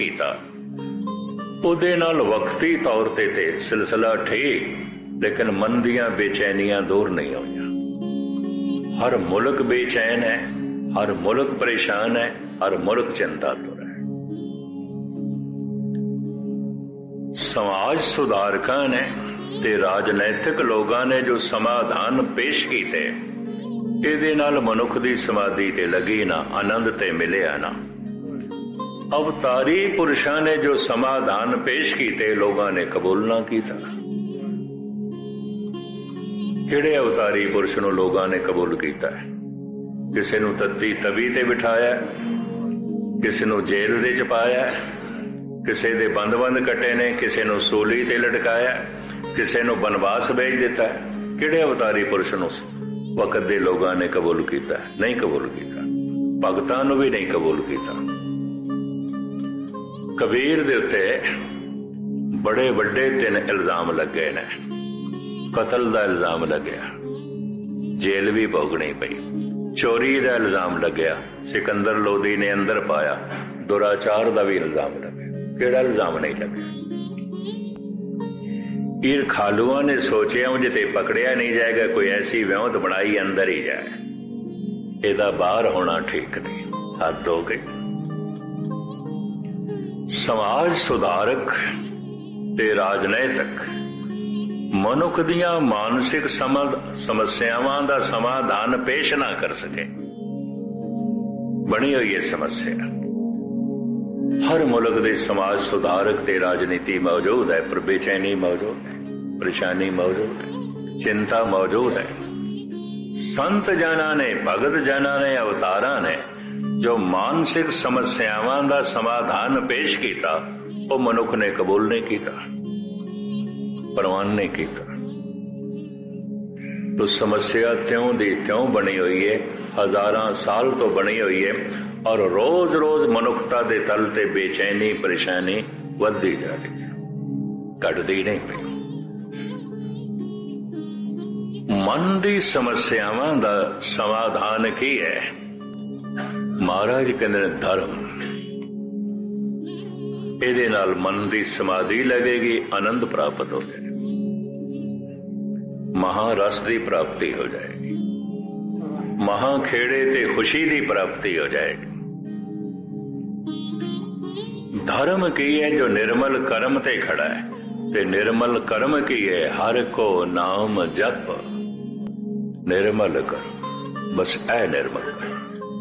ਕੀਤਾ। ਉਹਦੇ ਨਾਲ ਵਕਤੀ ਤੌਰ ਤੇ ਸਿਲਸਿਲਾ ਠੀਕ, ਲੇਕਿਨ ਮਨ ਦੀਆਂ ਬੇਚੈਨੀਆਂ ਦੂਰ ਨਹੀਂ ਹੋਈਆਂ। ਹਰ ਮੁਲਕ ਬੇਚੈਨ ਹੈ, ਹਰ ਮੁਲਕ ਪਰੇਸ਼ਾਨ ਹੈ, ਹਰ ਮੁਲਕ ਚਿੰਤਾ ਤੁਰ ਹੈ। ਸਮਾਜ ਸੁਧਾਰਕਾਂ ਨੇ ਤੇ ਰਾਜਨੈਤਿਕ ਲੋਕਾਂ ਨੇ ਜੋ ਸਮਾਧਾਨ ਪੇਸ਼ ਕੀਤੇ, ਇਹਦੇ ਨਾਲ ਮਨੁੱਖ ਦੀ ਸਮਾਧੀ ਤੇ ਲੱਗੀ ਨਾ, ਆਨੰਦ ਤੇ ਮਿਲਿਆ ਨਾ। ਅਵਤਾਰੀ ਪੁਰਸ਼ਾਂ ਨੇ ਜੋ ਸਮਾਧਾਨ ਪੇਸ਼ ਕੀਤੇ, ਲੋਕਾਂ ਨੇ ਕਬੂਲ ਨਾ ਕੀਤਾ। ਕਿਹੜੇ ਅਵਤਾਰੀ ਪੁਰਸ਼ ਨੂੰ ਲੋਕਾਂ ਨੇ ਕਬੂਲ ਕੀਤਾ ਹੈ? ਕਿਸੇ ਨੂੰ ਤੱਤੀ ਤਵੀ ਤੇ ਬਿਠਾਇਆ, ਕਿਸੇ ਨੂੰ ਜੇਲ੍ਹ ਦੇ ਚ ਪਾਇਆ, ਕਿਸੇ ਦੇ ਬੰਦ ਕੱਟੇ ਨੇ, ਕਿਸੇ ਨੂੰ ਸੂਲੀ ਤੇ ਲਟਕਾਇਆ, ਕਿਸੇ ਨੂੰ ਬਨਵਾਸ ਭੇਜ ਦਿੱਤਾ। ਕਿਹੜੇ ਅਵਤਾਰੀ ਪੁਰਸ਼ ਨੂੰ ਵਕਤ ਦੇ ਲੋਕਾਂ ਨੇ ਕਬੂਲ ਕੀਤਾ? ਨਹੀਂ ਕਬੂਲ ਕੀਤਾ। ਭਗਤਾਂ ਨੂੰ ਵੀ ਨਹੀਂ ਕਬੂਲ ਕੀਤਾ। ਕਬੀਰ ਦੇ ਉੱਤੇ ਬੜੇ ਵੱਡੇ 3 ਇਲਜ਼ਾਮ ਲੱਗੇ ਨੇ। ਕਤਲ ਦਾ ਇਲਜ਼ਾਮ ਲੱਗਿਆ, ਜੇਲ੍ਹ ਵੀ ਭੋਗਣੀ ਪਈ। ਚੋਰੀ ਦਾ ਇਲਜ਼ਾਮ ਲੱਗਿਆ, ਸਿਕੰਦਰ ਲੋਧੀ ਨੇ ਅੰਦਰ ਪਾਇਆ। ਦੁਰਾਚਾਰ ਦਾ ਵੀ ਇਲਜ਼ਾਮ ਲੱਗਿਆ। ਕਿਹੜਾ ਇਲਜ਼ਾਮ ਨਹੀਂ ਲੱਗਿਆ? ਈਰ ਖਾਲੂਆਂ ਨੇ ਸੋਚਿਆ ਉਂਝ ਤੇ ਪਕੜਿਆ ਨਹੀਂ ਜਾਏਗਾ, ਕੋਈ ਐਸੀ ਵਿਉਂਤ ਬਣਾਈ ਅੰਦਰ ਹੀ ਜਾਏ। ਇਹਦਾ ਬਾਹਰ ਹੋਣਾ ਠੀਕ ਨਹੀਂ, ਹੱਦ ਹੋ ਗਈ। ਸਮਾਜ ਸੁਧਾਰਕ ਤੇ ਰਾਜਨੈਤਿਕ ਮਨੁੱਖ ਦੀਆਂ ਮਾਨਸਿਕ ਸਮੱਸਿਆਵਾਂ ਦਾ ਸਮਾਧਾਨ ਪੇਸ਼ ਨਾ ਕਰ ਸਕੇ। ਬਣੀ ਹੋਈ ਇਹ ਸਮੱਸਿਆ ਹਰ ਮੁਲਕ ਦੇ ਸਮਾਜ ਸੁਧਾਰਕ ਤੇ ਰਾਜਨੀਤੀ ਮੌਜੂਦ ਹੈ, ਪਰ ਬੇਚੈਨੀ ਮੌਜੂਦ ਹੈ, ਪਰੇਸ਼ਾਨੀ ਮੌਜੂਦ ਹੈ, ਚਿੰਤਾ ਮੌਜੂਦ ਹੈ। ਸੰਤ ਜਨਾਂ ਨੇ, ਭਗਤ ਜਨਾਂ ਨੇ, ਅਵਤਾਰਾਂ ਨੇ ਜੋ ਮਾਨਸਿਕ ਸਮੱਸਿਆਵਾਂ ਦਾ ਸਮਾਧਾਨ ਪੇਸ਼ ਕੀਤਾ, ਉਹ ਮਨੁੱਖ ਨੇ ਕਬੂਲ ਨਹੀਂ ਕੀਤਾ, ਪ੍ਰਵਾਨ ਨਹੀਂ ਕੀਤਾ। ਤੋ ਸਮੱਸਿਆ ਤਿਉਂ ਦੀ ਤਿਉਂ ਬਣੀ ਹੋਈ ਹੈ, ਹਜ਼ਾਰਾਂ ਸਾਲ ਤੋਂ ਬਣੀ ਹੋਈ ਹੈ, ਔਰ ਰੋਜ਼ ਰੋਜ਼ ਮਨੁੱਖਤਾ ਦੇ ਤਲ ਤੇ ਬੇਚੈਨੀ ਪਰੇਸ਼ਾਨੀ ਵੱਧਦੀ ਜਾ ਰਹੀ ਹੈ, ਘਟਦੀ ਨਹੀਂ ਪਈ। ਮਨ ਦੀ ਸਮੱਸਿਆਵਾਂ ਦਾ ਸਮਾਧਾਨ ਕੀ ਹੈ? ਮਹਾਰਾਜ ਕਹਿੰਦੇ ਨੇ ਧਰਮ। ਇਹਦੇ ਨਾਲ ਮਨ ਦੀ ਸਮਾਧੀ ਲੱਗੇਗੀ, ਆਨੰਦ ਪ੍ਰਾਪਤ ਹੋ ਜਾਏਗਾ, ਮਹਾਰਸ ਦੀ ਪ੍ਰਾਪਤੀ ਹੋ ਜਾਏਗੀ, ਮਹਾਖੇੜੇ ਤੇ ਖੁਸ਼ੀ ਦੀ ਪ੍ਰਾਪਤੀ ਹੋ ਜਾਏਗੀ। ਧਰਮ ਕੀ ਹੈ? ਜੋ ਨਿਰਮਲ ਕਰਮ ਤੇ ਖੜਾ ਹੈ। ਤੇ ਨਿਰਮਲ ਕਰਮ ਕੀ ਹੈ? ਹਰ ਕੋ ਨਾਮ ਜਪ। ਨਿਰਮਲ ਕਰਮ, ਬਸ ਇਹ ਨਿਰਮਲ ਕਰਮ।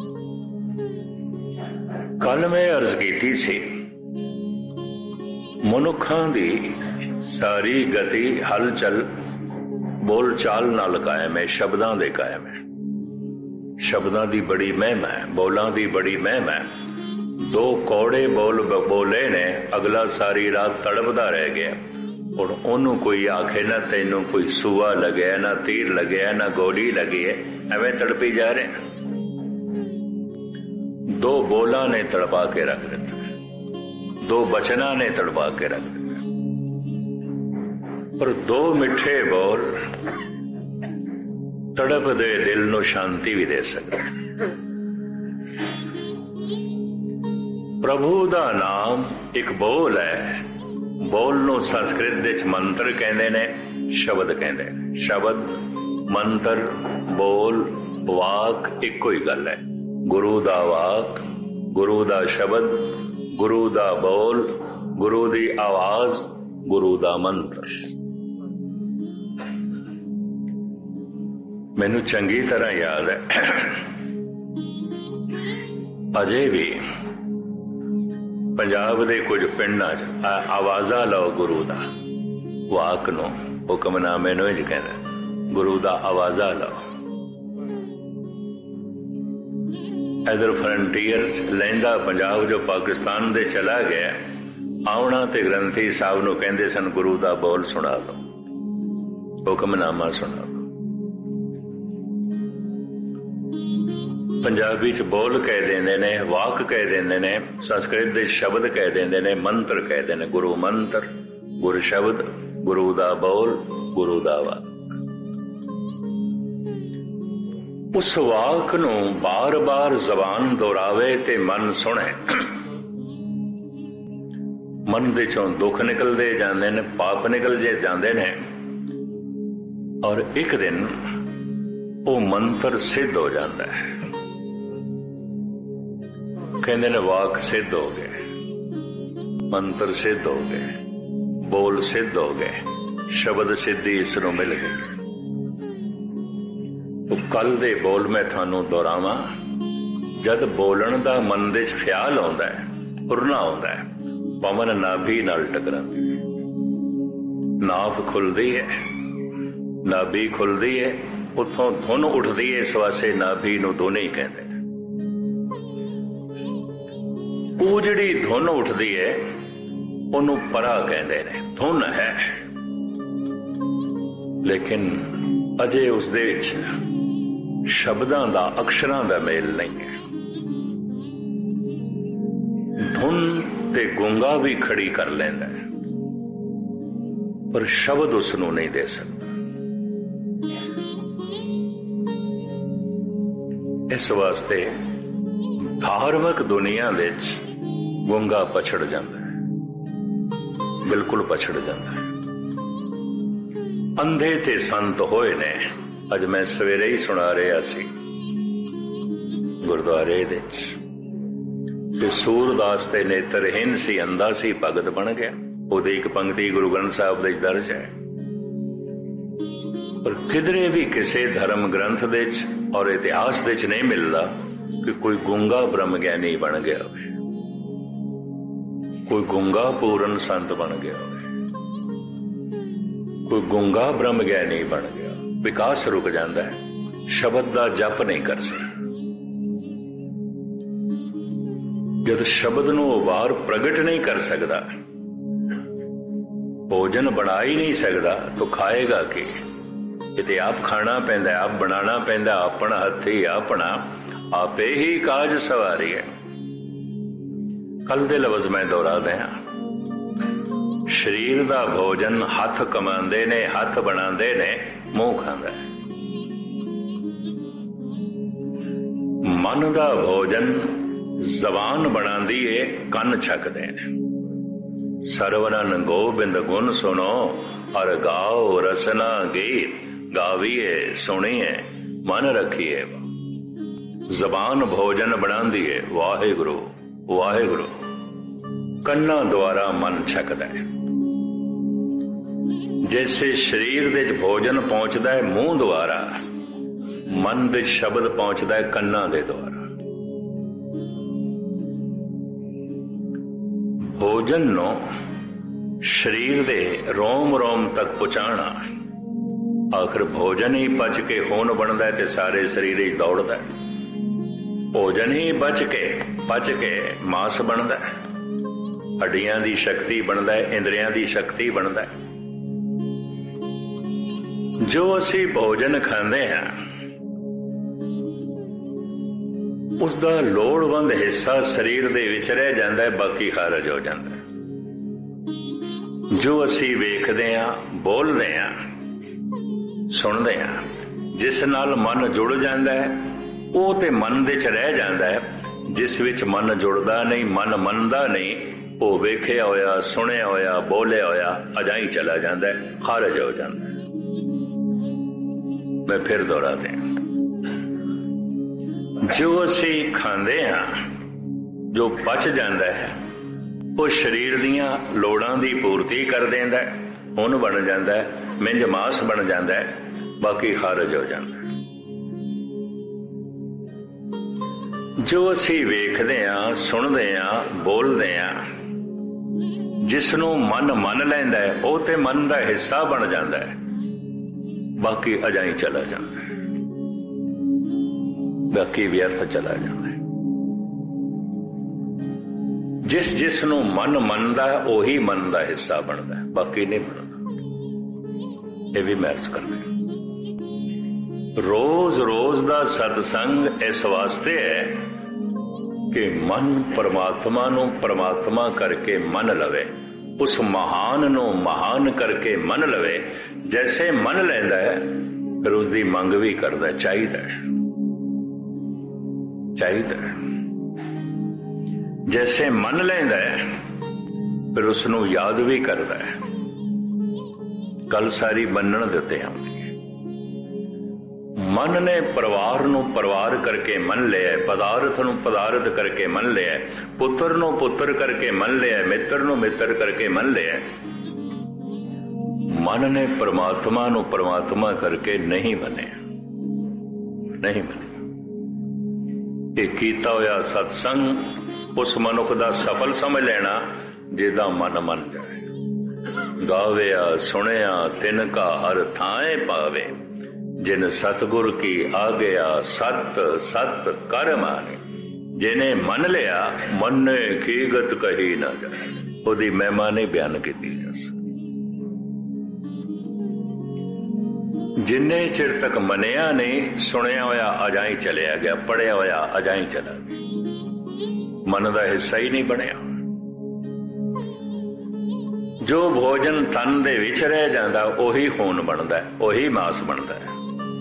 ਕੱਲ ਮੈਂ ਅਰਜ਼ ਕੀਤੀ ਸੀ, ਮਨੁੱਖਾਂ ਦੀ ਸਾਰੀ ਗਤੀ ਹਲਚਲ ਬੋਲ ਚਾਲ ਨਾਲ ਕਾਇਮ ਹੈ, ਸ਼ਬਦਾਂ ਦੇ ਕਾਇਮ ਹੈ। ਸ਼ਬਦਾਂ ਦੀ ਬੜੀ ਮਹਿਮਾ ਹੈ, ਬੋਲਾਂ ਦੀ ਬੜੀ ਮਹਿਮਾ ਹੈ। 2 ਕੌੜੇ ਬੋਲ ਬੋਲੇ ਨੇ, ਅਗਲਾ ਸਾਰੀ ਰਾਤ ਤੜਪਦਾ ਰਹਿ ਗਿਆ। ਹੁਣ ਉਹਨੂੰ ਕੋਈ ਆਖੇ ਨਾ ਤੈਨੂੰ ਕੋਈ ਸੂਆ ਲੱਗਿਆ, ਨਾ ਤੀਰ ਲੱਗਿਆ, ਨਾ ਗੋਲੀ ਲੱਗੀ ਹੈ, ਐਵੇਂ ਤੜਪੀ ਜਾ ਰਹੇ। 2 ਬੋਲਾਂ ਨੇ ਤੜਪਾ ਕੇ ਰੱਖ ਦਿੱਤਾ, 2 ਬਚਨਾਂ ਨੇ ਤੜਪਾ ਕੇ ਰੱਖ ਦਿੱਤਾ। ਪਰ 2 ਮਿੱਠੇ ਬੋਲ ਤੜਪਦੇ ਦਿਲ ਨੂੰ ਸ਼ਾਂਤੀ ਵੀ ਦੇ ਸਕਦੇ। ਪ੍ਰਭੂ ਦਾ ਨਾਮ ਇੱਕ ਬੋਲ ਹੈ। ਬੋਲ ਨੂੰ ਸੰਸਕ੍ਰਿਤ ਵਿੱਚ ਮੰਤਰ ਕਹਿੰਦੇ ਨੇ, ਸ਼ਬਦ ਕਹਿੰਦੇ ਨੇ। ਸ਼ਬਦ, ਮੰਤਰ, ਬੋਲ, ਵਾਕ ਇੱਕੋ ਹੀ ਗੱਲ ਹੈ। ਗੁਰੂ ਦਾ ਵਾਕ, ਗੁਰੂ ਦਾ ਸ਼ਬਦ, ਗੁਰੂ ਦਾ ਬੋਲ, ਗੁਰੂ ਦੀ ਆਵਾਜ਼, ਗੁਰੂ ਦਾ ਮੰਤਰ। ਮੈਨੂੰ ਚੰਗੀ ਤਰ੍ਹਾਂ ਯਾਦ ਹੈ, ਅਜੇ ਵੀ ਪੰਜਾਬ ਦੇ ਕੁਝ ਪਿੰਡਾਂ 'ਚ ਆਵਾਜ਼ਾ ਲਓ ਗੁਰੂ ਦਾ, ਵਾਕ ਨੂੰ, ਹੁਕਮਨਾਮੇ ਨੂੰ ਇੰਝ ਕਹਿੰਦੇ, ਗੁਰੂ ਦਾ ਆਵਾਜ਼ਾ ਲਓ। ਇਧਰ ਫਰੰਟੀਅਰ ਲਹਿੰਦਾ ਪੰਜਾਬ ਜੋ ਪਾਕਿਸਤਾਨ ਦੇ ਚਲਾ ਗਿਆ, ਆਉਣਾ ਤੇ ਗ੍ਰੰਥੀ ਸਾਹਿਬ ਨੂੰ ਕਹਿੰਦੇ ਸਨ ਗੁਰੂ ਦਾ ਬੋਲ ਸੁਣਾ ਲਓ, ਹੁਕਮਨਾਮਾ ਸੁਣਾ ਲਓ। ਪੰਜਾਬੀ ਚ ਬੋਲ ਕਹਿ ਦਿੰਦੇ ਨੇ, ਵਾਕ ਕਹਿ ਦਿੰਦੇ ਨੇ, ਸੰਸਕ੍ਰਿਤ ਦੇ ਸ਼ਬਦ ਕਹਿ ਦਿੰਦੇ ਨੇ, ਮੰਤਰ ਕਹਿੰਦੇ ਨੇ। ਗੁਰੂ ਮੰਤਰ, ਗੁਰੂ ਸ਼ਬਦ, ਗੁਰੂ ਦਾ ਬੋਲ, ਗੁਰੂ ਦਾ ਵਾਕ। ਉਸ ਵਾਕ ਨੂੰ ਬਾਰ-ਬਾਰ ਜ਼ਬਾਨ ਦੁਹਰਾਵੇ ਤੇ ਮਨ ਸੁਣੇ, मन दे चों दुख निकलते जाते ने, पाप निकल जे जाते ने, और एक दिन वो मंत्र सिद्ध हो जाता है। कहते ने वाक सिद्ध हो गए, मंत्र सिद्ध हो गए, बोल सिद्ध हो गए, शब्द सिद्धि इसनों मिल गई। तो कल दे बोल मैं थानू दोहरावां, जद बोलन दा मन दे ख्याल आउंदा है, उड़ना आउंदा है, पवन नाभि नाल टकरांदी, नाभ खुलदी है, नाभि खुलदी है, उथों धुन उठदी है, इस वास्ते नाभि नूं धुन ही कहंदे ने। ਉਹ ਜਿਹੜੀ ਧੁਨ ਉੱਠਦੀ ਹੈ ਉਹਨੂੰ ਪਰਾ ਕਹਿੰਦੇ ਨੇ, ਧੁਨ ਹੈ, ਲੇਕਿਨ ਅਜੇ ਉਸ ਦੇ ਵਿੱਚ ਸ਼ਬਦਾਂ ਦਾ, ਅਕਸ਼ਰਾਂ ਦਾ ਮੇਲ ਨਹੀਂ ਹੈ। ਧੁਨ ਤੇ ਗੂੰਗਾ ਵੀ ਖੜੀ ਕਰ ਲੈਂਦਾ ਹੈ, ਪਰ ਸ਼ਬਦ ਉਸ ਨੂੰ ਨਹੀਂ ਦੇ ਸਕਦਾ। ਇਸ ਵਾਸਤੇ ਧਾਰਮਿਕ ਦੁਨੀਆ ਵਿੱਚ ਗੂੰਗਾ ਪਛੜ ਜਾਂਦਾ ਹੈ, ਬਿਲਕੁਲ ਪਛੜ ਜਾਂਦਾ ਹੈ। ਅੰਧੇ ਤੇ ਸੰਤ ਹੋਏ ਨੇ। ਅੱਜ ਮੈਂ ਸਵੇਰੇ ਹੀ ਸੁਣਾ ਰਿਹਾ ਸੀ ਗੁਰਦੁਆਰੇ ਵਿੱਚ ਕਿ ਸੂਰਦਾਸ ਦੇ ਨੇਤਰਹੀਨ ਸੀ, ਅੰਧਾ ਸੀ, ਭਗਤ ਬਣ ਗਿਆ। ਉਹਦੀ ਇੱਕ ਪੰਕਤੀ ਗੁਰੂ ਗ੍ਰੰਥ ਸਾਹਿਬ ਦੇ ਦਰਜ ਹੈ, ਪਰ ਕਿਧਰੇ ਵੀ ਕਿਸੇ ਧਰਮ ਗ੍ਰੰਥ ਦੇ ਵਿੱਚ ਔਰ ਇਤਿਹਾਸ ਦੇ ਵਿੱਚ ਨਹੀਂ ਮਿਲਦਾ ਕਿ ਕੋਈ ਗੂੰਗਾ ਬ੍ਰਹਮ ਗਿਆਨੀ ਬਣ ਗਿਆ ਹੋਵੇ, ਕੋਈ ਗੂੰਗਾ ਪੂਰਨ ਸੰਤ ਬਣ ਗਿਆ ਹੋਵੇ, ਕੋਈ ਗੂੰਗਾ ਬ੍ਰਹਮ ਗਿਆਨੀ ਬਣ ਗਿਆ। ਵਿਕਾਸ ਰੁਕ ਜਾਂਦਾ ਹੈ, ਸ਼ਬਦ ਦਾ ਜਪ ਨਹੀਂ ਕਰ ਸਕਦਾ। ਜਦ ਸ਼ਬਦ ਨੂੰ ਉਹ ਵਾਰ ਪ੍ਰਗਟ ਨਹੀਂ ਕਰ ਸਕਦਾ, ਭੋਜਨ ਬਣਾ ਹੀ ਨਹੀਂ ਸਕਦਾ, ਤਾਂ ਖਾਏਗਾ ਕੀ? ਕਿਤੇ ਆਪ ਖਾਣਾ ਪੈਂਦਾ, ਆਪ ਬਣਾਉਣਾ ਪੈਂਦਾ, ਆਪਣਾ ਹੱਥੀ ਆਪਣਾ ਆਪੇ ਹੀ ਕਾਜ ਸਵਾਰੀ ਹੈ। ਕੱਲ ਦੇ ਲਫ਼ਜ਼ ਮੈਂ ਦੁਹਰਾ ਦਿਆਂ, ਸਰੀਰ ਦਾ ਭੋਜਨ ਹੱਥ ਕਮਾਉਂਦੇ ਨੇ, ਹੱਥ ਬਣਾਉਂਦੇ ਨੇ, ਮੂੰਹ ਖਾਂਦਾ ਹੈ। ਮਨ ਦਾ ਭੋਜਨ ਜ਼ਬਾਨ ਬਣਾਉਂਦੀ ਏ, ਕੰਨ ਛਕਦੇ ਨੇ। ਸਰਵਰਨ ਗੋਬਿੰਦ ਗੁਣ ਸੁਣੋ ਔਰ ਗਾਓ ਰਸਨਾ ਗੀਤ, ਗਾਵੀਏ ਸੁਣੀਏ ਮਨ ਰੱਖੀਏ। ਜ਼ਬਾਨ ਭੋਜਨ ਬਣਾਉਂਦੀ ਏ, ਵਾਹਿਗੁਰੂ ਵਾਹਿਗੁਰੂ। ਕੰਨਾਂ ਦੁਆਰਾ ਮਨ ਛਕਦਾ ਹੈ। ਜੈਸੇ ਸਰੀਰ ਦੇ ਵਿੱਚ ਭੋਜਨ ਪਹੁੰਚਦਾ ਹੈ ਮੂੰਹ ਦੁਆਰਾ, ਮਨ ਦੇ ਸ਼ਬਦ ਪਹੁੰਚਦਾ ਹੈ ਕੰਨਾਂ ਦੇ ਦੁਆਰਾ। ਭੋਜਨ ਨੂੰ ਸਰੀਰ ਦੇ ਰੋਮ ਰੋਮ ਤੱਕ ਪਹੁੰਚਾਉਣਾ, ਆਖਰ ਭੋਜਨ ਹੀ ਪਚ ਕੇ ਖੂਨ ਬਣਦਾ ਹੈ ਤੇ ਸਾਰੇ ਸਰੀਰ ਵਿੱਚ ਦੌੜਦਾ ਹੈ। ਭੋਜਨ ਹੀ ਪਚ ਕੇ ਮਾਸ ਬਣਦਾ ਹੈ, ਹੱਡੀਆਂ ਦੀ ਸ਼ਕਤੀ ਬਣਦਾ ਹੈ, ਇੰਦਰੀਆਂ ਦੀ ਸ਼ਕਤੀ ਬਣਦਾ ਹੈ। ਜੋ ਅਸੀਂ ਭੋਜਨ ਖਾਂਦੇ ਹਾਂ ਉਸ ਦਾ ਲੋੜਵੰਦ ਹਿੱਸਾ ਸਰੀਰ ਦੇ ਵਿੱਚ ਰਹਿ ਜਾਂਦਾ ਹੈ, ਬਾਕੀ ਖਾਰਜ ਹੋ ਜਾਂਦਾ ਹੈ। ਜੋ ਅਸੀਂ ਵੇਖਦੇ ਹਾਂ, ਬੋਲਦੇ ਹਾਂ, ਸੁਣਦੇ ਹਾਂ, ਜਿਸ ਨਾਲ ਮਨ ਜੁੜ ਜਾਂਦਾ ਹੈ ਉਹ ਤੇ ਮਨ ਦੇ ਚ ਰਹਿ ਜਾਂਦਾ ਹੈ। ਜਿਸ ਵਿੱਚ ਮਨ ਜੁੜਦਾ ਨਹੀਂ, ਮਨ ਮੰਨਦਾ ਨਹੀਂ, ਉਹ ਵੇਖਿਆ ਹੋਇਆ, ਸੁਣਿਆ ਹੋਇਆ, ਬੋਲਿਆ ਹੋਇਆ ਅਜਾਈ ਚਲਾ ਜਾਂਦਾ ਹੈ, ਖਾਰਜ ਹੋ ਜਾਂਦਾ ਹੈ। ਮੈਂ ਫਿਰ ਦੁਹਰਾ ਦਿਆਂ, ਜੋ ਅਸੀਂ ਖਾਂਦੇ ਹਾਂ, ਜੋ ਪਚ ਜਾਂਦਾ ਹੈ, ਉਹ ਸਰੀਰ ਦੀਆਂ ਲੋੜਾਂ ਦੀ ਪੂਰਤੀ ਕਰ ਦਿੰਦਾ ਹੈ, ਹੁਣ ਬਣ ਜਾਂਦਾ ਹੈ, ਮਿੰਜ ਮਾਸ ਬਣ ਜਾਂਦਾ ਹੈ, ਬਾਕੀ ਖਾਰਜ ਹੋ ਜਾਂਦਾ ਹੈ। ਜੋ ਅਸੀਂ ਵੇਖਦੇ ਹਾਂ, ਸੁਣਦੇ ਹਾਂ, ਬੋਲਦੇ ਹਾਂ, ਜਿਸ ਨੂੰ ਮਨ ਮੰਨ ਲੈਂਦਾ ਹੈ ਉਹ ਤੇ ਮਨ ਦਾ ਹਿੱਸਾ ਬਣ ਜਾਂਦਾ ਹੈ, ਬਾਕੀ ਅਜਾਈ ਚਲਾ ਜਾਂਦਾ ਹੈ, ਬਾਕੀ ਵਿਅਰਥ ਚਲਾ ਜਾਂਦਾ ਹੈ। ਜਿਸ ਨੂੰ ਮਨ ਮੰਨਦਾ ਹੈ ਉਹੀ ਮਨ ਦਾ ਹਿੱਸਾ ਬਣਦਾ ਹੈ, ਬਾਕੀ ਨਹੀਂ ਬਣਦਾ। ਇਹ ਵੀ ਮਹਿਰਜ ਕਰਦੇ। ਰੋਜ਼ ਰੋਜ਼ ਦਾ ਸਤਸੰਗ ਇਸ ਵਾਸਤੇ ਹੈ ਕਿ ਮਨ ਪਰਮਾਤਮਾ ਨੂੰ ਪਰਮਾਤਮਾ ਕਰਕੇ ਮੰਨ ਲਵੇ, ਉਸ ਮਹਾਨ ਨੂੰ ਮਹਾਨ ਕਰਕੇ ਮੰਨ ਲਵੇ। ਜੈਸੇ ਮੰਨ ਲੈਂਦਾ ਹੈ ਫਿਰ ਉਸ ਦੀ ਮੰਗ ਵੀ ਕਰਦਾ, ਚਾਹੀਦਾ ਹੈ। ਜੈਸੇ ਮੰਨ ਲੈਂਦਾ ਹੈ ਫਿਰ ਉਸਨੂੰ ਯਾਦ ਵੀ ਕਰਦਾ ਹੈ। ਗੱਲ ਸਾਰੀ ਮੰਨਣ ਦੇ ਉੱਤੇ ਆਉਂਦੀ ਹੈ। ਮਨ ਨੇ ਪਰਿਵਾਰ ਨੂੰ ਪਰਿਵਾਰ ਕਰਕੇ ਮੰਨ ਲਿਆ, ਪਦਾਰਥ ਨੂੰ ਪਦਾਰਥ ਕਰਕੇ ਮੰਨ ਲਿਆ, ਪੁੱਤਰ ਨੂੰ ਪੁੱਤਰ ਕਰਕੇ ਮੰਨ ਲਿਆ, ਮਿੱਤਰ ਨੂੰ ਮਿੱਤਰ ਕਰਕੇ ਮੰਨ ਲਿਆ। ਮਨ ਨੇ ਪਰਮਾਤਮਾ ਨੂੰ ਪਰਮਾਤਮਾ ਕਰਕੇ ਨਹੀਂ ਮੰਨਿਆ, ਨਹੀਂ ਮੰਨਿਆ। ਇਹ ਕੀਤਾ ਹੋਇਆ ਸਤਸੰਗ ਉਸ ਮਨੁੱਖ ਦਾ ਸਫਲ ਸਮਝ ਲੈਣਾ ਜਿਹਦਾ ਮਨ ਮੰਨ ਜਾਏ। ਗਾਵਿਆ ਸੁਣਿਆ ਤਿਨ ਕਾ ਹਰ ਥਾਏ ਪਾਵੇ, ਜਿਨ ਸਤਿਗੁਰ ਕੀ ਆਗਿਆ ਸਤ ਸਤ ਕਰ ਮਾਨੇ। ਜਿਹਨੇ ਮੰਨ ਲਿਆ ਮੰਨੇ ਕੀਗਤ ਕਹੀ ਨਾ ਜਾਏ, ਉਹਦੀ ਮਹਿਮਾ ਨਹੀਂ ਬਿਆਨ ਕੀਤੀ ਜਾ ਸਕਦੀ। ਜਿੰਨੇ ਚਿਰ ਤੱਕ ਮੰਨਿਆ ਨਹੀਂ, ਸੁਣਿਆ ਹੋਇਆ ਅਜਾਈ ਚਲਿਆ ਗਿਆ, ਪੜਿਆ ਹੋਇਆ ਅਜਾਈ ਚਲਾ ਗਿਆ, ਮਨ ਦਾ ਹਿੱਸਾ ਹੀ ਨਹੀਂ ਬਣਿਆ। ਜੋ ਭੋਜਨ ਤਨ ਦੇ ਵਿੱਚ ਰਹਿ ਜਾਂਦਾ ਉਹੀ ਖੂਨ ਬਣਦਾ, ਉਹੀ ਮਾਸ ਬਣਦਾ ਹੈ।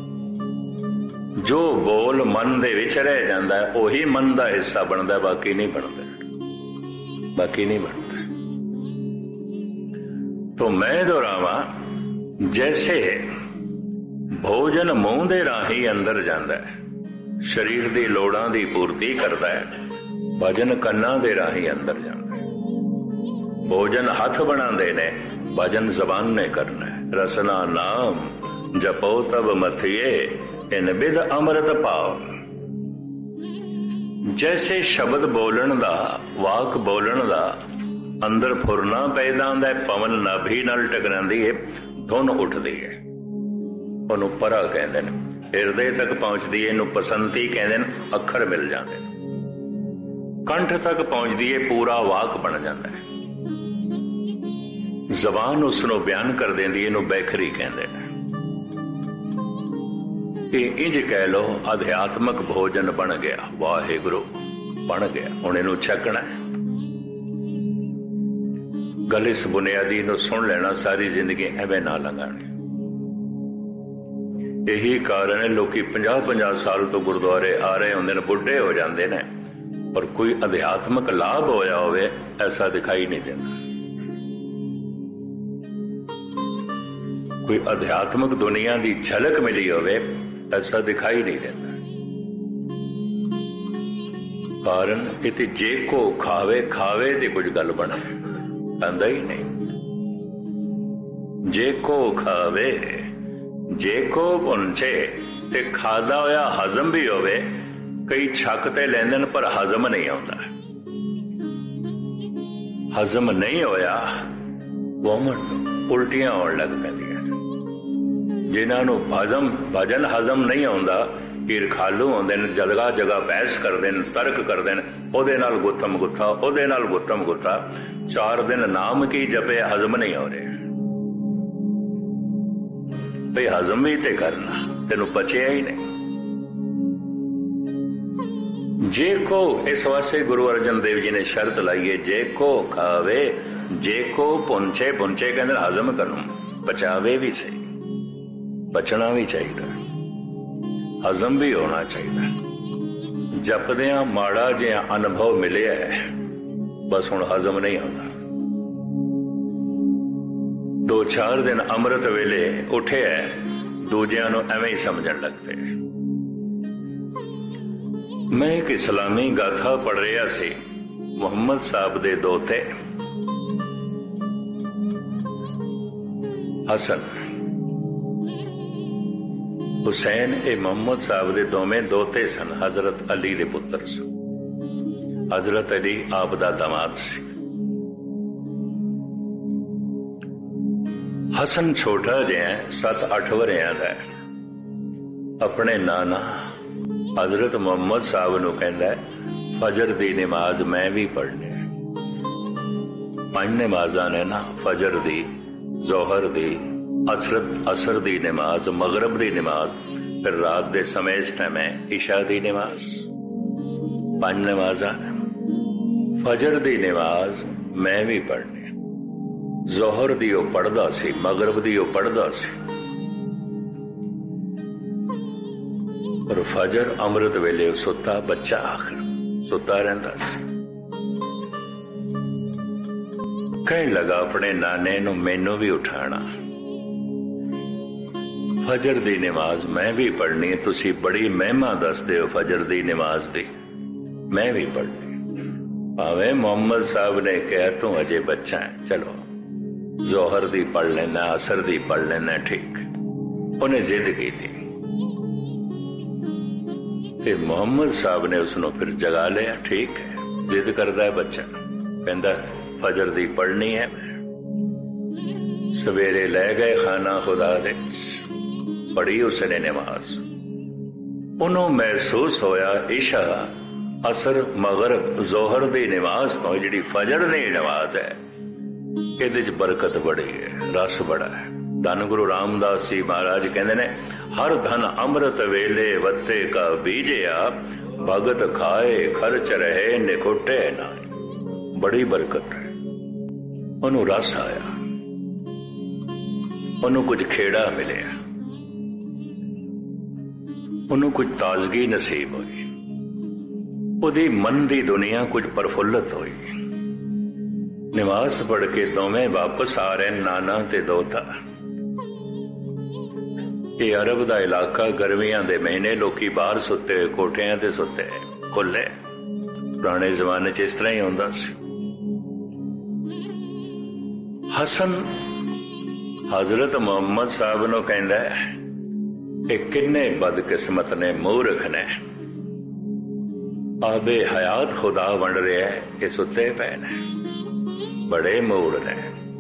ਜੋ ਬੋਲ ਮਨ ਦੇ ਵਿੱਚ ਰਹਿ ਜਾਂਦਾ ਉਹੀ ਮਨ ਦਾ ਹਿੱਸਾ ਬਣਦਾ, ਬਾਕੀ ਨਹੀਂ ਬਣਦਾ, ਬਾਕੀ ਨਹੀਂ ਬਣਦਾ। तो मैं दोहरावा, जैसे भोजन मूंह दे राही अंदर जांदा है, शरीर दी लोड़ां दी पूर्ति करदा है, भजन कन्नां दे राही अंदर जांदा है। भोजन हथ बनांदे ने, भजन जबान ने करना है। रसना नाम जपो तब मथिए, इन बिध अमृत पाओ। जैसे शब्द बोलन दा, वाक बोलन दा अंदर फुरना पैदा होंदा है, पवन नाभि नाल टकरांदी है, धुन उठदी है, ਉਹਨੂੰ ਪਰਾ ਕਹਿੰਦੇ ਨੇ। ਹਿਰਦੇ ਤੱਕ ਪਹੁੰਚਦੀ ਹੈ, ਇਹਨੂੰ ਪਸੰਤੀ ਕਹਿੰਦੇ ਨੇ, ਅੱਖਰ ਮਿਲ ਜਾਂਦੇ ਨੇ। ਕੰਠ ਤੱਕ ਪਹੁੰਚਦੀ ਹੈ, ਪੂਰਾ ਵਾਕ ਬਣ ਜਾਂਦਾ ਹੈ। ਜ਼ਬਾਨ ਉਸ ਨੂੰ ਬਿਆਨ ਕਰ ਦਿੰਦੀ, ਇਹਨੂੰ ਬੈਖਰੀ ਕਹਿੰਦੇ ਨੇ। ਇਹ ਇੰਜ ਕਹਿ ਲਓ ਅਧਿਆਤਮਕ ਭੋਜਨ ਬਣ ਗਿਆ, ਵਾਹਿਗੁਰੂ ਬਣ ਗਿਆ, ਹੁਣ ਇਹਨੂੰ ਛਕਣਾ ਹੈ। ਗੱਲ ਇਸ ਬੁਨਿਆਦੀ ਨੂੰ ਸੁਣ ਲੈਣਾ, ਸਾਰੀ ਜ਼ਿੰਦਗੀ ਐਵੇਂ ਨਾ ਲੰਘਾਣੀ। ਇਹੀ ਕਾਰਨ ਹੈ ਲੋਕੀ 50-50 ਸਾਲ ਤੋਂ ਗੁਰਦੁਆਰੇ ਆ ਰਹੇ ਹੁੰਦੇ ਨੇ, ਬੁੱਢੇ ਹੋ ਜਾਂਦੇ ਨੇ, ਪਰ ਕੋਈ ਅਧਿਆਤਮਕ ਲਾਭ ਹੋਇਆ ਹੋਵੇ ਐਸਾ ਦਿਖਾਈ ਨਹੀਂ ਦਿੰਦਾ। ਕੋਈ ਅਧਿਆਤਮਕ ਦੁਨੀਆ ਦੀ ਝਲਕ ਮਿਲੀ ਹੋਵੇ ਐਸਾ ਦਿਖਾਈ ਨਹੀਂ ਦਿੰਦਾ। ਕਾਰਨ ਇਹ ਜੇ ਕੋ ਖਾਵੇ ਖਾਵੇ ਤੇ ਕੁਝ ਗੱਲ ਬਣੇ, ਆਂਦਾ ਹੀ ਨਹੀਂ। ਜੇ ਕੋ ਖਾਵੇ, ਜੇ ਕੋ ਪਹੁੰਚੇ, ਤੇ ਖਾਦਾ ਹੋਇਆ ਹਜ਼ਮ ਵੀ ਹੋਵੇ। ਕਈ ਛੱਕ ਤੇ ਲੈਂਦੇ ਨੇ ਪਰ ਹਜ਼ਮ ਨਹੀਂ ਆਉਂਦਾ। ਹਜ਼ਮ ਨਹੀਂ ਹੋਇਆ, ਵੋਮਟ ਉਲਟੀਆਂ ਆਉਣ ਲੱਗ ਪੈਂਦੀਆਂ। ਜਿਨ੍ਹਾਂ ਨੂੰ ਭਜਨ ਹਜ਼ਮ ਨਹੀਂ ਆਉਂਦਾ, ਈਰਖਾਲੂ ਆਉਂਦੇ ਨੇ, ਜਗ੍ਹਾ ਜਗ੍ਹਾ ਬਹਿਸ ਕਰਦੇ ਨੇ, ਤਰਕ ਕਰਦੇ ਨੇ, ਉਹਦੇ ਨਾਲ ਗੁੱਥਮ ਗੁੱਥਾ, ਉਹਦੇ ਨਾਲ ਗੁੱਥਮ ਗੁੱਥਾ। 4 ਦਿਨ ਨਾਮ ਕੀ ਜਪੇ, ਹਜ਼ਮ ਨਹੀਂ ਹੋ ਰਿਹਾ। ਭਈ ਹਜ਼ਮ ਵੀ ਤੇ ਕਰਨਾ, ਤੈਨੂੰ ਪਚਿਆ ਹੀ ਨਹੀਂ। ਜੇ ਕੋ, ਇਸ ਵਾਸਤੇ ਗੁਰੂ ਅਰਜਨ ਦੇਵ ਜੀ ਨੇ ਸ਼ਰਤ ਲਾਈ ਹੈ, ਜੇ ਕੋ ਖਾਵੇ, ਜੇ ਕੋ ਪਹੁੰਚੇ। ਪਹੁੰਚੇ ਕਹਿੰਦੇ ਹਜ਼ਮ ਕਰਨ, ਪਚਾਵੇ ਵੀ ਸਹੀ, ਪਚਣਾ ਵੀ ਚਾਹੀਦਾ, ਹਜ਼ਮ ਵੀ ਹੋਣਾ ਚਾਹੀਦਾ। ਜਪਦਿਆਂ ਮਾੜਾ ਜਿਹਾ ਅਨੁਭਵ ਮਿਲਿਆ ਹੈ, ਬਸ ਹੁਣ ਹਜ਼ਮ ਨਹੀਂ ਹੁੰਦਾ। 2-4 ਦਿਨ ਅੰਮ੍ਰਿਤ ਵੇਲੇ ਉੱਠਿਆ, ਦੂਜਿਆਂ ਨੂੰ ਐਵੇਂ ਹੀ ਸਮਝਣ ਲੱਗ ਪਏ। ਮੈਂ ਇੱਕ ਇਸਲਾਮੀ ਗਾਥਾ ਪੜ੍ਹ ਰਿਹਾ ਸੀ। ਮੁਹੰਮਦ ਸਾਹਿਬ ਦੇ ਦੋਤੇ ਹਸਨ ਹੁਸੈਨ, ਇਹ ਮੁਹੰਮਦ ਸਾਹਿਬ ਦੇ ਦੋਵੇਂ ਦੋਤੇ ਸਨ। ਹਜ਼ਰਤ ਅਲੀ ਦੇ ਪੁੱਤਰ ਸਨ। ਹਜ਼ਰਤ ਅਲੀ ਆਪ ਦਾ ਦਾਮਾਦ ਸੀ। ਹਸਨ ਛੋਟਾ ਜਿਹਾ 7-8 ਵਰ੍ਹਿਆਂ ਦਾ, ਆਪਣੇ ਨਾਨਾ ਹਜ਼ਰਤ ਮੁਹੰਮਦ ਸਾਹਿਬ ਨੂੰ ਕਹਿੰਦਾ, ਫਜਰ ਦੀ ਨਮਾਜ਼ ਮੈਂ ਵੀ ਪੜ੍ਹਨੀ। 5 ਨਮਾਜ਼ਾਂ ਨੇ ਨਾ, ਫਜਰ ਦੀ, ਜ਼ੋਹਰ ਦੀ, ਅਸਰ ਦੀ ਨਮਾਜ਼, ਮਗਰਬ ਦੀ ਨਮਾਜ਼, ਫਿਰ ਰਾਤ ਦੇ ਸਮੇਂ ਇਸ ਟਾਈਮ ਹੈ ਇਸ਼ਾ ਦੀ ਨਮਾਜ਼। 5 ਨਮਾਜ਼ਾਂ। ਫਜਰ ਦੀ ਨਮਾਜ਼ ਮੈਂ ਵੀ ਪੜ੍ਹਨੀ, ਜ਼ੋਹਰ ਦੀ ਉਹ ਪੜ੍ਹਦਾ ਸੀ, ਮਗਰਬ ਦੀ ਉਹ ਪੜ੍ਹਦਾ ਸੀ, ਪਰ ਫਜਰ ਅੰਮ੍ਰਿਤ ਵੇਲੇ ਸੁੱਤਾ ਬੱਚਾ ਆਖਰ ਸੁੱਤਾ ਰਹਿੰਦਾ ਸੀ। कहन लगा अपने नाने नूं मैनू भी उठाना। फजर दी नमाज मैं भी पढ़नी, तुसी बड़ी महिमा दसदे हो फजर दी नमाज दी, मैं भी पढ़नी। भावें मोहम्मद साहब ने कहा तू अजे बच्चा है, चलो जोहर दी पढ़ लेना, असर दी पढ़ लेना, ठीक। उन्हें जिद की थी ते मोहम्मद साहब ने उसनों फिर जगा लिया। ठीक है, जिद करता है बच्चा, कहता फजर दी पढ़नी है। सवेरे ले गए खाना खुदा दे, पढ़ी उसने नमाज। उन्होंने महसूस होया इशा असर मगरब जोहर दी नमाज तो जी फजर दी नमाज है, ये बरकत बड़ी है, रस बड़ा है। धन गुरु रामदास जी महाराज कहते ने, हर धन अमृत वेले वत्ते का बीजिया, भगत खाए खर्च रहे निकुटे ना। बड़ी बरकत है। उन्होंने रस आया, उन्होंने कुछ खेड़ा मिले, उन्होंने कुछ ताजगी नसीब हुई, उदी मन दी दुनिया कुछ प्रफुल्लत हुई। नमाज पढ़ के दोवें वापस आ रहे, नाना ते दोता। ये अरब दा इलाका, गर्मियां दे महीने, लोकी बाहर सुते हुए कोठियां ते सुते खुले। पुराने जमाने च इस तरह ही होंदा सी। हसन हजरत मोहम्मद साहब नूं कहंदा है कि किन्ने बदकिस्मत ने, मूर्ख ने, आबे हयात खुदा वंड रहा है कि सुते पे ने, बड़े मूड ने।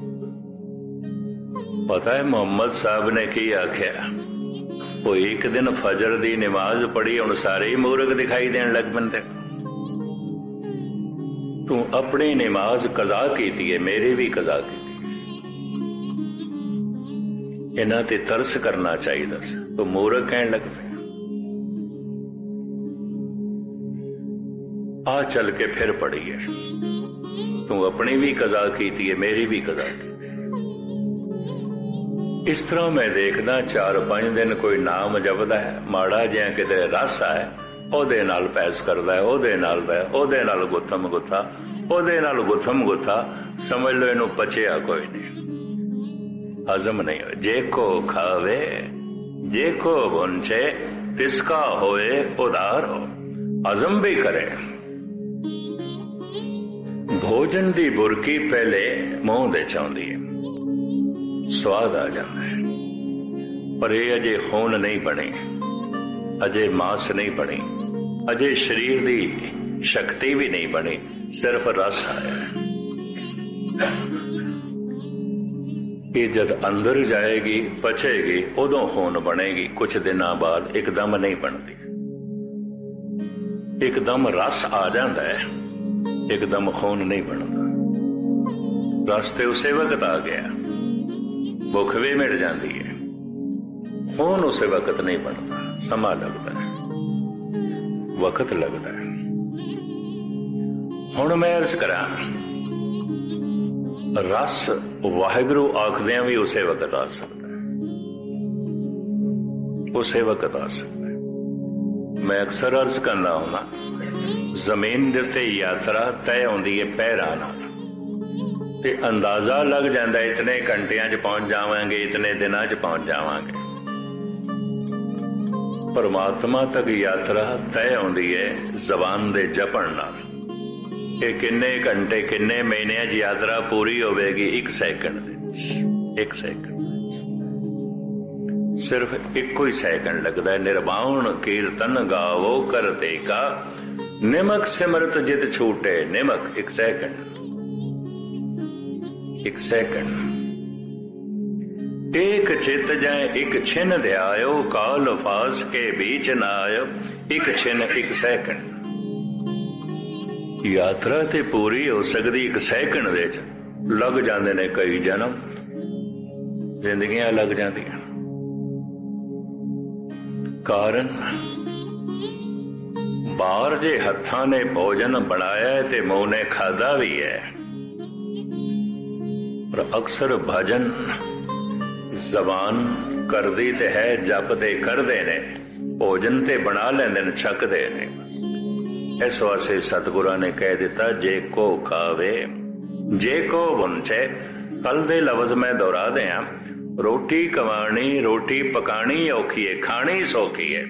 पता है मोहम्मद साहब ने की आख्या? वो एक दिन फजर दी नमाज पढ़ी, हुण सारे ही मूर्ख दिखाई देन लग पैंदे। तू अपनी नमाज कज़ा कीती है, मेरी भी कज़ा की। इन्हां ते तरस करना चाहिए सी, तो मूर्ख कहन लग पे। आ चल के फिर पढ़ी है, तू अपनी भी कज़ा कीती है, मेरी भी कज़ा की। इस तरह मैं देखदा 4-5 दिन कोई नाम जपदा है, माड़ा जिहा किते रस है, ओदे नाल पैस करदा है, ओदे नाल गुत्थम गुत्था, ओदे नाल गुत्थम गुत्था, समझ लो इनू पचिया कोई नहीं, हजम नहीं हो। जे को खावे जे को बुंचे, तिसका होए उदार हो, हजम भी करे। भोजन दी बुरकी पहले मुंह दे चाहुंदी है, स्वाद आ जाता है, पर ये अजे खून नहीं बनी, अजे मांस नहीं बनी, अजे शरीर दी शक्ति भी नहीं बनी, सिर्फ रस आया है। ये जब अंदर जाएगी, पचेगी, उदों खून बनेगी। कुछ दिनों बाद एकदम नहीं बनती, एकदम रस आ जाता है, एकदम खून नहीं बनता। रस ते उसे वक्त आ गया, भुख भी मिट जाती है, खून उसे वक्त नहीं बनता, समा लगता है, वक्त लगता है। हुण मैं अर्ज करा, रस वाहिगुरु आखदियां भी उसे वक्त आ सकता है, उसे वक्त आ सकता है। मैं अक्सर अर्ज करना होना, जमीन दे उत्ते यात्रा तय होंदी है पैरां नाल, ते अंदाजा लग जाता है इतने घंटियां च पहुंच जावांगे, इतने दिनां च पहुंच जावांगे। परमात्मा तक यात्रा तय होंदी है जबान दे जपण नाल। ये किन्ने घंटे किन्ने महीने च यात्रा पूरी होगी? 1 सेकंड, 1 सेकंड, सिर्फ 1 ही सेकंड लगता है। निर्वाण कीर्तन गावो करते का, निमक सिमरत जित छूटे निमक। 1 सेकंड, 1 सेकंड। एक चित जाए 1 छिन ध्यायो, काल फास के बीच न आयो। 1 छिन 1 सेकंड। यात्रा ते पूरी हो सकती 1 सेकंड दे च, लग जाते ने कई जन्म, जिंदगियां लग जांदियां। कारण बाहर जे हत्थां ने भोजन बनाया है ते मुंह ने खादा भी है, पर अक्सर भजन जबान करदी ते है, जपते करदे ने, भोजन ते बना लेंदे ने, छकदे ने। इस वास्ते सतगुरां ने कह दिता, जे को खावे जे को बुनचे कल दे लफ्ज मैं दोहरा दें रोटी कमानी रोटी पकानी औखी है खानी सौखी है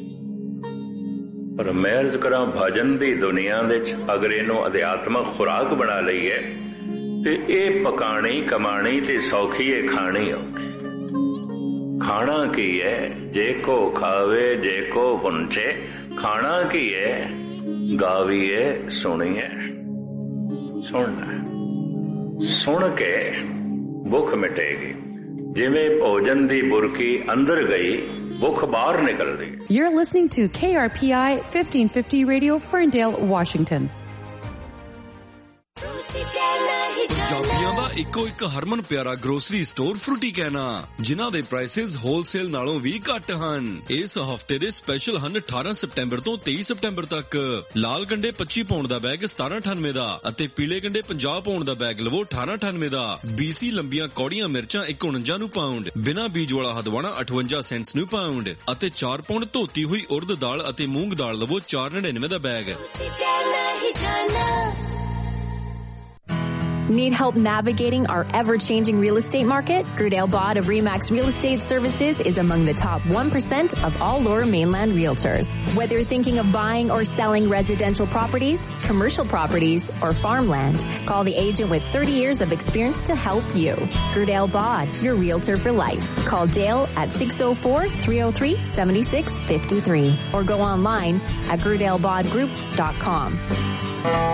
पर मैं अर्ज करा भजन दी दुनिया दे अगर इनू अध्यात्मक खुराक बना लईए ते ये पकानी कमानी ते सौखी है खानी औखी खाना की है जे को खावे जे को पुंचे खाना की है गावीए सुनिए सुनना सुन के भुख मिटेगी जिवें भोजन दी बुरकी अंदर गई भुख बाहर निकल गई. You're listening to KRPI 1550 Radio, Ferndale, Washington. ਪੰਜਾਬੀਆਂ ਦਾ ਇੱਕੋ ਇੱਕ ਹਰਮਨ ਪਿਆਰਾ ਗਰੋਸਰੀ ਸਟੋਰ ਫਰੂਟੀ ਕਹਿਣਾ ਜਿਨ੍ਹਾਂ ਦੇ ਪ੍ਰਾਈਸਿਸ ਹੋਲਸੇਲ ਨਾਲੋਂ ਵੀ ਘੱਟ ਹਨ. ਇਸ ਹਫਤੇ ਦੇ ਸਪੈਸ਼ਲ ਹਨ 18 ਸਤੰਬਰ ਤੋਂ 23 ਸਤੰਬਰ ਤੱਕ. ਲਾਲ ਗੰਡੇ 25 ਪਾਉਂਡ ਦਾ ਬੈਗ 1798 ਦਾ ਅਤੇ ਪੀਲੇ ਗੰਡੇ 50 ਪਾਉਂਡ ਦਾ ਬੈਗ ਲਵੋ 1898 ਦਾ. BC ਲੰਬੀਆਂ ਕੌੜੀਆਂ ਮਿਰਚਾਂ 149 ਨੂੰ ਪਾਉਂਡ, ਬਿਨਾਂ ਬੀਜ ਵਾਲਾ ਹਦਵਾਣਾ 58 ਸੈਂਟਸ ਨੂੰ ਪਾਉਂਡ ਅਤੇ 4 ਪਾਉਂਡ ਧੋਤੀ ਹੋਈ ਉੜਦ ਦਾਲ ਅਤੇ ਮੂੰਗ ਦਾਲ ਲਵੋ 499 ਦਾ bag. Need help navigating our ever-changing real estate market? Grudale Bod of RE/MAX Real Estate Services is among the top 1% of all Lower Mainland realtors. Whether you're thinking of buying or selling residential properties, commercial properties, or farmland, call the agent with 30 years of experience to help you. Grudale Bod, your realtor for life. Call Dale at 604-303-7653 or go online at grudalebodgroup.com.